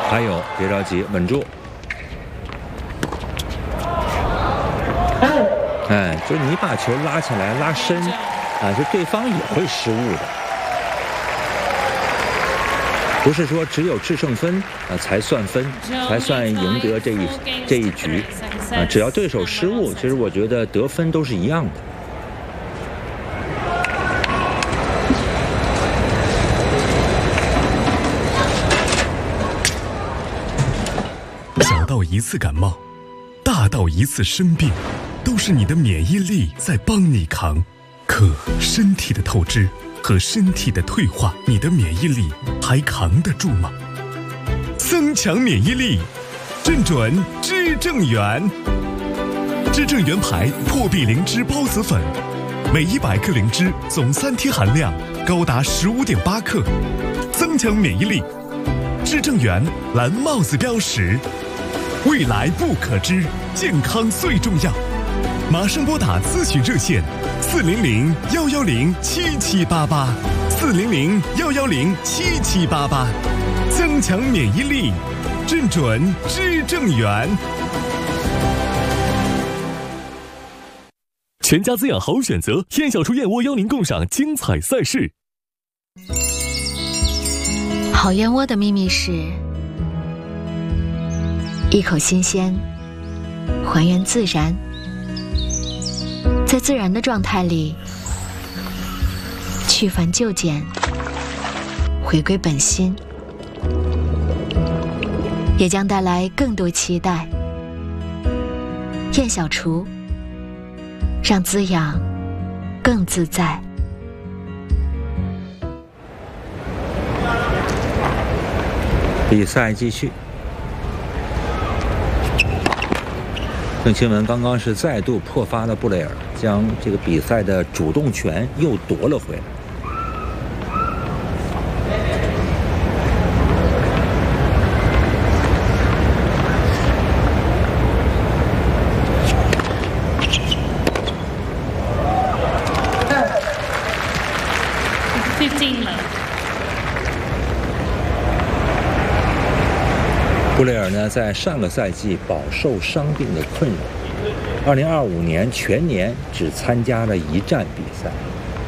还有，别着急，稳住。哎，就是你把球拉起来、拉深，啊，就对方也会失误的。不是说只有制胜分才算分，才算赢得这一局啊！只要对手失误，其实我觉得得分都是一样的。 小到一次感冒，大到一次生病，都是你的免疫力在帮你扛。可身体的透支和身体的退化，你的免疫力还扛得住吗？增强免疫力，正准知正元。知正元牌破壁灵芝孢子粉，每100克灵芝总3天含量高达15.8克，增强免疫力。知正元蓝帽子标识，未来不可知，健康最重要。马上拨打咨询热线400-110-7788，400-110-7788，增强免疫力，正准知正元。全家滋养好选择，燕小厨燕窝邀您共赏精彩赛事。 好燕窝的秘密是一口新鲜，还原自然，在自然的状态里去繁就简，回归本心，也将带来更多期待。燕小厨，让滋养更自在。 比赛继续。郑钦文刚刚是再度破发了布雷尔，将这个比赛的主动权又夺了回来。布雷尔呢，在上个赛季饱受伤病的困扰，2025年全年只参加了1站比赛。